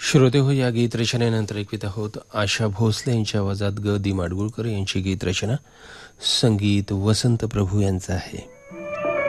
श्रोते हो, या गीतरचनेनंतर ऐकवीत आहोत आशा भोसले यांच्या आवाजात ग दी माडगुळकर यांची गीतरचना. संगीत वसंत प्रभू यांचं आहे.